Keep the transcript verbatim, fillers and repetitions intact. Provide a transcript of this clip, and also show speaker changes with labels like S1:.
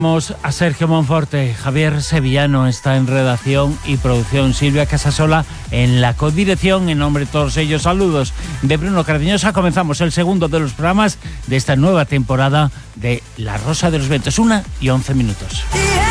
S1: Vamos a Sergio Monforte, Javier Sevillano está en redacción y producción, Silvia Casasola en la codirección. En nombre de todos ellos, saludos de Bruno Cardeñosa. Comenzamos el segundo de los programas de esta nueva temporada de La Rosa de los Vientos, una y once minutos. Yeah.